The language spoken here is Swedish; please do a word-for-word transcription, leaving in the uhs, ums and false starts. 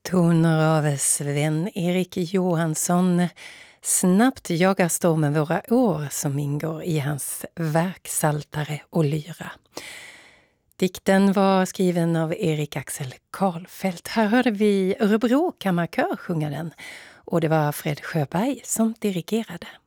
Toner av Sven-Erik Johansson. Snabbt jagar stormen våra år som ingår i hans verk Saltare och lyra. Dikten var skriven av Erik Axel Karlfeldt. Här hörde vi Örebro kammarkör sjunga den och det var Fred Sjöberg som dirigerade.